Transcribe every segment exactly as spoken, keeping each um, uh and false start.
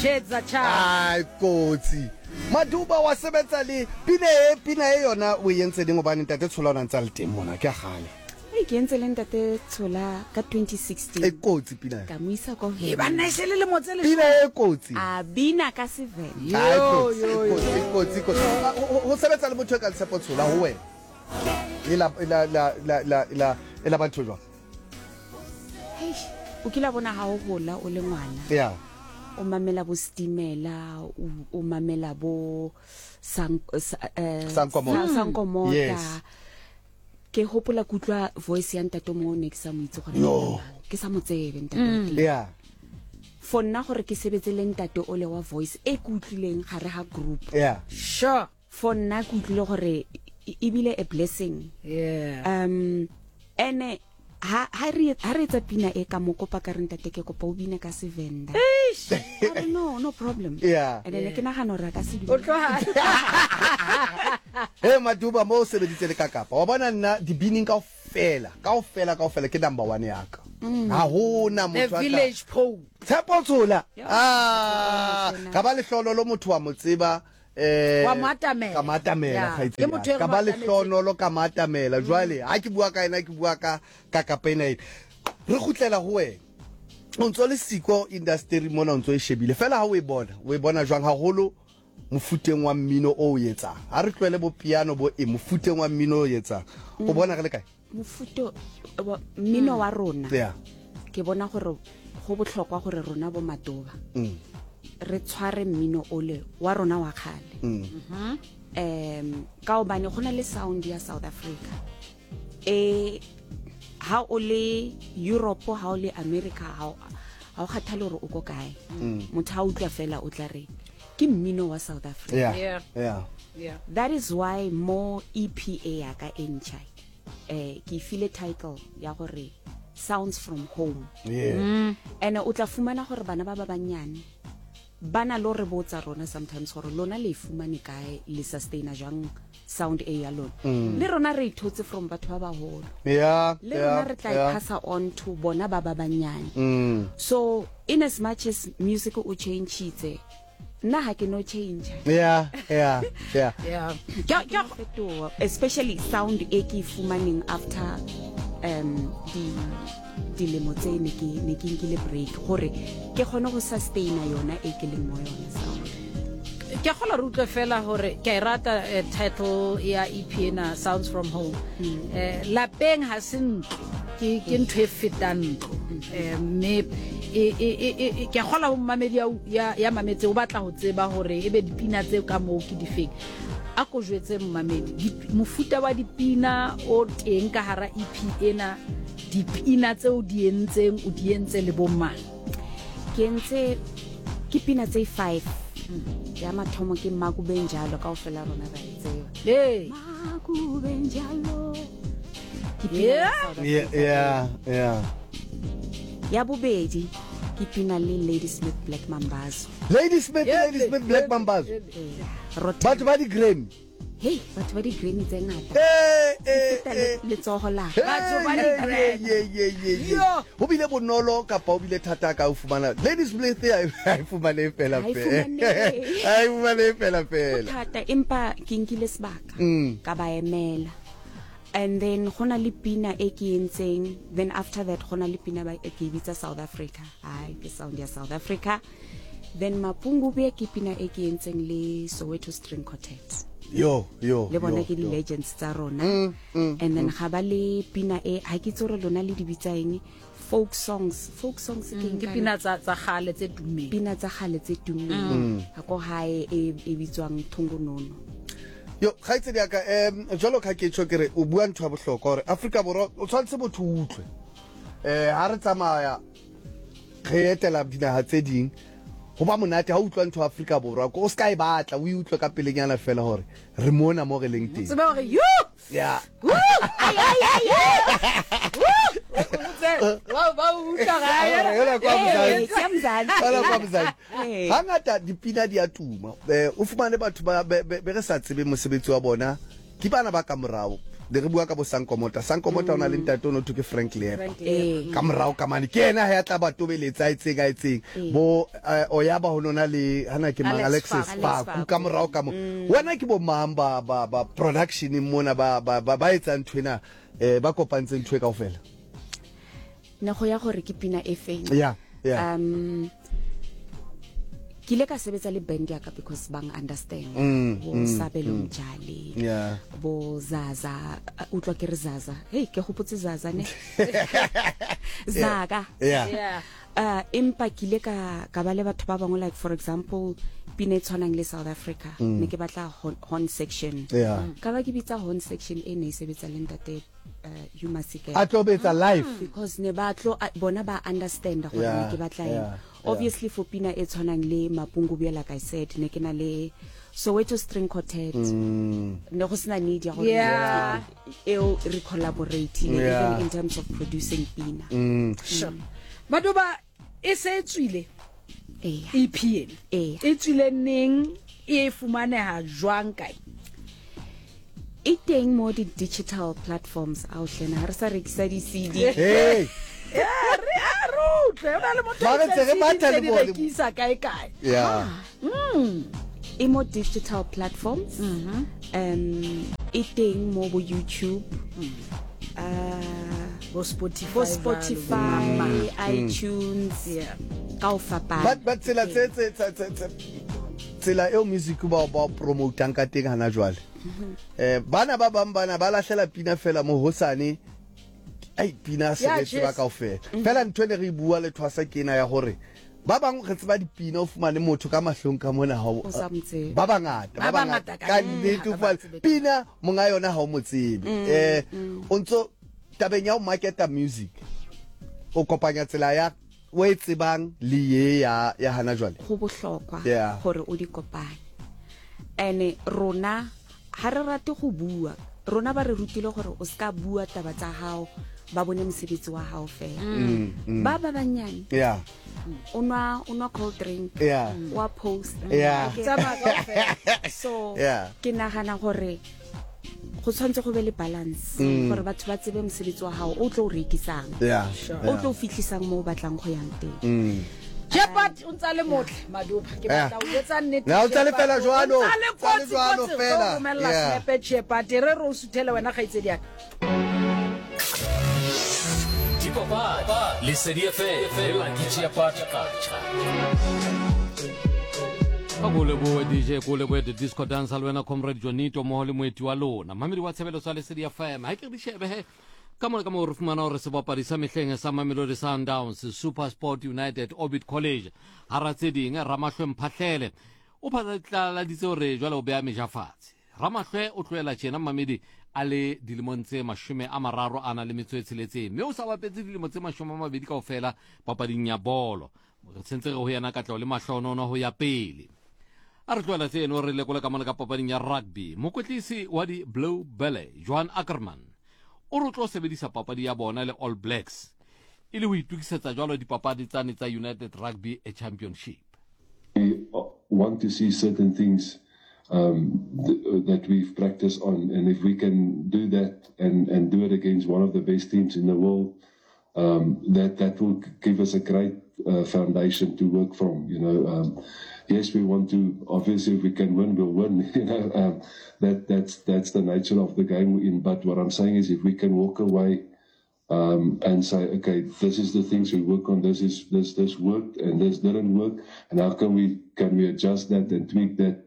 kids are child. Ai kotsi. Maduba wa sebetsa le pina e pina e yona o yentse ding obane ntate tsholana ntsa le teng mona ke gale. E ke ntse le ntate tshola ka twenty sixteen. E kotsi pina. Ka muisa go e ba nna se le le motse le pina e kotsi. a bina ka seven. Yo yo yo. Kotsi kotsi. Ho sebetsa le motho ka tsepo tshola ho wena. Ila la la la la la ela batho jwa. Hey, o kila bona ha o hola o le ngwana. Yeah. O mamela bo stimela, o mamela bo sang eh sankomota. Yes. Ke hopola kutlwa voice ya ntate mo ne ke sa mo itse gore ke sa mo tsebe ntate. Yeah. For nna gore ke sebetse le ntate o le wa voice e kutlileng gare ha group. Yeah. Sure. For nna kutlile gore e bile a blessing. Yeah. Um ene ha ha re ha re tsa pina e ka mo kopa ka re ntate ke kopa o bina ka sevenda. No no problem. Yeah. And then ke nagana re ka se di. O tloha. Eh Maduba mo sebeditse le ka Kapa wa bona nna di bining ka ofela ka ofela ka ofela ke number one ya ka ha hona motho The village po Tshepo Tshola ah ka ba le hlolo lo motho wa motseba eh wa matamela ka matamela gaitse ka ba le hlonolo ka matamela jwale ha ke bua ka ena ke bua ka ka Kapena ena re khutlela ho wena o ntso le siko industry mona o ntso e shebile fela ha o e bona o e bona jwang haholo mofuteng wa mmino o yetsa ha re tlwele bo piano bo e mofuteng wa mmino o yetsa o bona re le kae mofuto mmino wa rona yeah ke bona gore go botlhokwa gore rona bo Maduba re tshware mmino ole wa rona wa khale mhm em ka o bane gona le sound ya South Africa e ha o le Europe ha o le America ha ha o kgathale gore o go kae motho ha o tla fela o tla re ke mmino wa South Africa. Yeah. Yeah. Yeah. Yeah. That is why more E P A ya ka enchai eh ke file title ya gore sounds from home. Yeah. Mm. And o tla fumana gore bana ba ba banyane bana lo re botsa rona sometimes gore lona le fumane kae le sustainer jang sound e ya lona le rona re ithotse from batho ba baholo Yeah. le rona re tla pass on to bona ba ba banyane. Mm. So in as much as music o change itse na ha ke no change. Yeah, yeah, yeah. Yeah. Ja ja especially sound e ke fumaneng after um the dilemo tse ne ke ne ke nkile break gore ke gone go sustain yona e ke leng mo yona sound. Ke gola rutle fela hore ke rata title ya E P na Sounds from Home. Eh lapeng ha sen ke ke ntwe fetang eh me e e ke gola ho mamedi ya ya mametse o batla ho tseba hore ebe dipina tse ka mo ke di feng a ko jwetse mamedi mofuta wa dipina o teng ka hara E P ena dipina tse o di entseng o di entse le bomang ke entse ke pina tse five ya mathomo ke Makubenjalo ka ofela rona ba itseo hey Makubenjalo yeah Yeah, yeah, yeah. ya bobedi ke pina le Ladysmith Black Mambazo. Ladysmith, Yeah, Ladysmith Black Mambazo. Rota Batho ba di Grammy. hey batho ba di Grammy tse ngata Eh eh eh. le tsogo la Batho ba di Grammy. Yeah, yeah, yeah, yeah. Yo. Ho bile bonolo ka pa ho bile thata ka o fumana Ladysmith ya e fumane fela Ha e fela. fumanehe. Ai fumane fela fela. thata empa ke nkile sebaka Mm. ka ba emela and then gona le pina e ke entseng then after that gona le pina ba e ke bitsa South Africa ai ke sound ya South Africa then Mapungu be ke pina e ke entseng le Soweto String Quartet Yo, yo. le bona yo, ke di yo. legends tsa rona Mm, mm, and then ga ba le pina e ha ke tsore lona le di bitsa eng folk songs folk songs ke ke pina tsa tsa gale tse tumeng pina tsa gale tse tumeng ha go hae e e bitswang Thungunono. Yo khaitse dia ka em jalo ka ke tshwe kere o bua ntwa bohloko hore Africa Borwa o tshwantse motho o utlwe eh ha re tsamaya re etela dinaha tse ding go ba monate ha o utlwa ntwa Africa Borwa ko ska e batla o utlwe ka pelenyana fela hore re mona mo re leng teng tseba hore yo yeah ay ay ay wow wow uta ga Yela kwa Eh, mzansi. ke Mzansi. Yela kwa mzansi. Eh. Hangata dipina di a tuma eh o fumane batho ba be be re sa tsebe mosebetsi wa bona ke bana ba ka morao de re bua ka bo Sankomota Sankomota ona le ntate o no thuke Frank Lepa Eh. ka morao ka mane ke ena ha ya tla ba tobeletsa itseng a itseng bo eh, o ya ba honona le hana ke mang Alex Alexis Faku. Faku ka morao ka mo wena ke bo mamba ba ba production mona ba ba ba ba etsa nthwena eh ba kopantse ntwe kaofela ne go ya gore ke pina e feng yeah yeah um ke ile ka sebetsa le band ya ka because bang understand Mm, bo mm, Sabelo Mjali yeah bo Zaza uh, utlwa ke re Zaza hey ke gopotse Zaza ne Zaga yeah yeah uh empa ke ile ka ka ba le batho ba bangwe like for example pina e tshwanang le South Africa ne ke batla horn, horn section yeah ka ba ke bitsa horn section e ne e sebetsa le ntate uh, Yuma Sikela a tobetsa live because ne ba tlo a- bona ba understand gore Yeah, ne ke batla yeah, eng yeah. obviously for pina e tshwanang le Mapungubwe like I said ne ke na le Soweto String Quartet mm. ne go sena need ya gore Yeah. eo re collaborate Yeah. even in terms of producing pina Mm. sure Madoba e se e tswile eh E P ena eh e tswile neng e fumaneha jwang kae e teng mo di digital platforms a o hlena ha re sa rekisa di C D hey Yeah, re a rutle ona le motho Ba re ntse re matha le di bone. rekisa kae kae yeah e mo digital platforms um e teng mo bo YouTube uh bo Spotify bo jwalo, Spotify iTunes yeah ka o fapana but but tsela tse tse tse- tse tse- tsela eo music ba ba promoteang ka teng hana jwale eh bana ba bang bana ba lahlela pina fela mo hosane ai pina se Yeah, re tseba yes. kaofela fela ntwe ne re bua le thwasa kena ya gore ba bang re tseba dipina o fumane motho ka mahlong ka mona ha o o sa motse ba bangata Ba ba bangata bangata ka ka nnete, nnete ha o ba fumane tsebe. pina monga yona ha o motsebe eh o ntso tabeng ya o marketa music o kopanya tsela ya o e tsebang le ye ya ya hana jwale go bohlokwa Yeah. gore o di kopane ene rona ha re rate go bua rona ba re rutile gore o ska bua taba tsa hao ba bone mosebetsi wa hao fela ba ba banyane yeah o nwa o nwa cold drink Yeah. wa post Yeah. Okay. Tsamaya kaofela. so Yeah. ke nagana gore go tshwanetse go be le balance gore batho ba tsebe mosebetsi wa hao o tlo o rekisang yeah o tlo o fitlhisang mo o batlang go yang teng mm Jepat o ntsa le motle Madoba ke batla o etsa nnete Na o ntsa le Jepat, fela jwalo, o ntsa le o ntsa le kotsi, jwalo kotsi, fela. o romella Yeah. snepe Jepat re re o suthele wena gaitsedi yaka Dipapa, lesedi F M, la kitchen party ka boleboe D J ko leboe the disco dance le wena comrade Jonito mo le moeti wa lona mamedi wa tshebelo sa lesedi F M ha ke di shebe he ka mona ka mo re fumana hore sebapadi sa mehleng sa Mamelodi Sundowns Super Sport United Orbit College ha ra tseding Ramahlwe Mphahlele o phatla ditse hore jwale o bea mejafatse Ramahlwe o tloela tjena mamedi a le dilemong tse mashome a mararo ana le metso e tsheletseng mme o sa bapetse dilemo tse mashome a mabedi kaofela papading ya bolo re tsentse re ho yana ka tlao le mahlonono ho ya pele a re tloela tseno re lekole ka mona ka papading ya rugby mokwetlisi wa di Blue Bullet Johan Ackerman o re tlo sebedisa papadi ya bona le All Blacks e le ho itukisetsa jwalo dipapadi tsane tsa United Rugby Championship. We want to see certain things um, th- that we've practiced on, and if we can do that and, and do it against one of the best teams in the world, um, that that will give us a great uh, foundation to work from. You know, um, yes, we want to. Obviously, if we can win, we'll win. You know, um, that that's that's the nature of the game we're in. But what I'm saying is, if we can walk away um, and say, okay, this is the things we work on. This is this this worked and this didn't work, and how can we can we adjust that and tweak that.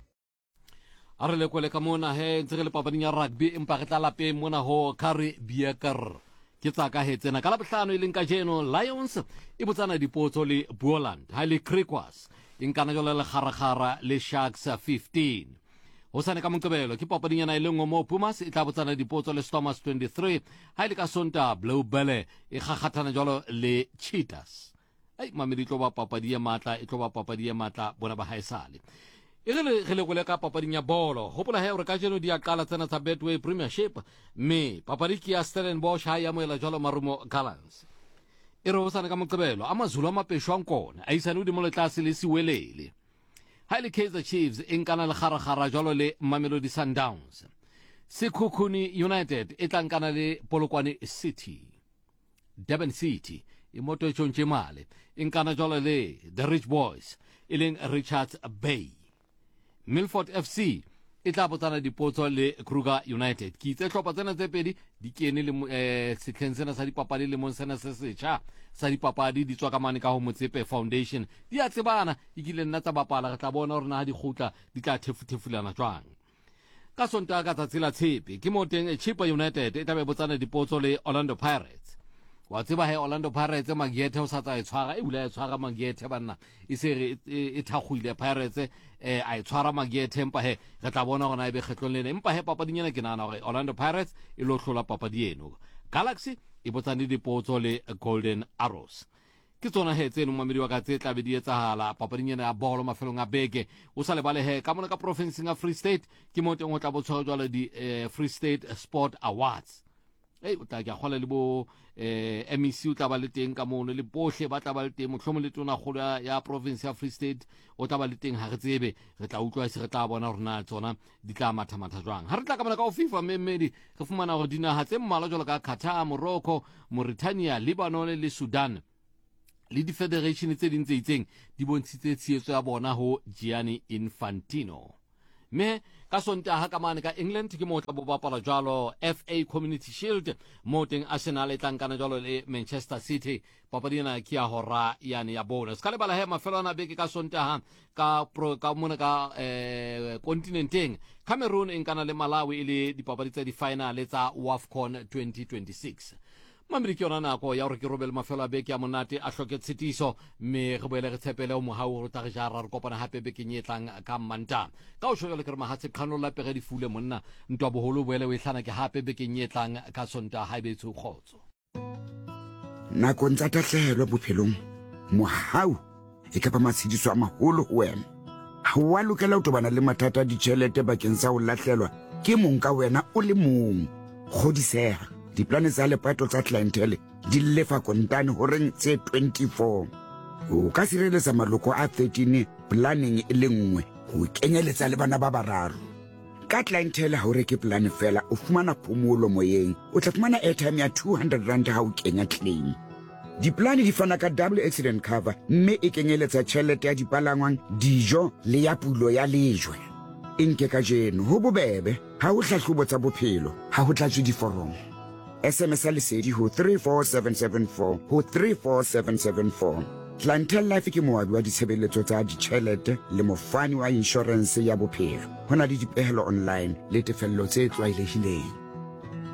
A re lekole ka mona he ntse re le papading ya rugby empa re tla lapeng mona ho Curry Beaker ke tsa ka he tsena ka labohlano e leng ka jeno Lions e botsana dipotso le Boland ha le Griquas in kana jole le kharakara le Sharks fifteen ho sane ka moqebelo ke papading yana e leng mo Pumas e tla botsana dipotso le Stormers twenty-three ha le ka Sonta Blue Bullet e gagathana jalo le Cheetahs ai mamedi tlo ba papadi ya matla e tlo ba papadi ya matla bona ba haesale e re le le go le ka papading ya bolo hopola he re ka jeno di a qala tsena tsa Betway Premiership me papadi ke ya Stellenbosch ha ya moela jalo Marumo Gallants e re ho sana ka moqebelo a Mazulu a mapeshwang kona a isane di mo le tlase le siwelele ha le Kaizer Chiefs in kana le kharagara jalo le Mamelodi Sundowns Sekhukhune United e tlankana le Polokwane City. Durban City e moto e tshontshe male e nkana jwalo le The Rich Boys e leng Richards Bay. Milford F C e tla botsana dipotso le Kruger United. Ke itse tlhopha tsena tse pedi di kene le eh setlheng sena sa dipapadi le monsena se setšha sa dipapadi di tswa ka mane ka ho Motsepe Foundation. Di a tsebana e kile nna tsa bapala re tla bona hore na di khutla di tla thefutefulana jwang. Ka Sontaga ka tsatsi la tshepe ke mo teng Chippa United e tla be botsana dipotso le Orlando Pirates. Wa tseba he Orlando Pirates Magiethe o sa tsa e tshwara e bula e tshwara Magiethe banna e se re e thagwile Pirates eh a e tshwara Magiethe empa he re tla bona gona e be kgetlong lene empa he papadinyana ke nana gore Orlando Pirates e lo hlola papadi eno. Galaxy e botsane dipotso le Golden Arrows. Ke tsona he tseno mamedi wa ka tse tla be di etsahala papadinyana ya bolo mafelong a beke o sa le bale he ka mona ka province ya Free State ke mo teng o tla botshwa jwale di Free State Sport Awards. Hey, o tla ke gola le bo eh M E C o tla ba le teng ka mono le bohle ba tla ba le teng motlhomo le tona go ya province ya Free State o tla ba le teng ha re tsebe re tla utlwa se re tla bona rona tsona di tla matha matha jwang ha re tla ka bona ka o FIFA mmedi re fumana go dina ha tse mmala jwalo ka Qatar, Morocco, Mauritania, Lebanon le Sudan le di federation tse dintse itseng di bontshitse tsietso ya bona ho Gianni Infantino. Me ka Sontaga ka mane ka England ke mo tla bo bapala jwalo F A Community Shield mo teng Arsenal e tlankana jwalo le Manchester City papadina ke ya hora yani ya bonus ka le bala he mafelo na beke ka Sontaga ka pro ka mona ka eh continenteng Cameroon e nkana le Malawi ile dipapadi tsa di final tsa WAFCON twenty twenty-six. Mamedi ke yona nako ya gore ke robele mafelo a beke ya monate a hloke tshetiso me re boele re tshepele o mohau go tla re jara re kopana hape beke nyetlang ka Manta ka o shogele ke re mahatse kganola pege di fule monna ntwa boholo boele o itlhana ke hape beke nyetlang ka Sontaga ha be tsu khotso nako ntsa tahlehelo bophelong mohau e ka ba matshidiso a maholo ho wena ha wa lokela o tobana le mathata di tšhelete bakeng sa o lahlelwa ke mong ka wena o le mong godiseha diplane tsa lepato tsa clientele di lefa kontane horeng tse twenty-four o ka sireletsa maloko a thirteen planning e le nngwe go kenyeletsa le bana ba bararo ka clientele ha o reke plan fela o fumana phomolo moyeng o tla fumana airtime ya two hundred rand ha o kenya claim diplane di fana ka double accident cover mme e kenyeletsa tšhelete ya dipalangwang dijo le ya pulo ya lejwe enke ka jeno ho bobebe ha o hlahlobo tsa bophelo ha ho tlatswe diforomo S M S lesedi ho three four seven seven four ho three four seven seven four. Clientele Life ke moabi wa ditshebeletso tsa ditšhelete le mofani wa insurance ya bophelo. Ho na le dipehelo online le tefello tse tlwaelehileng.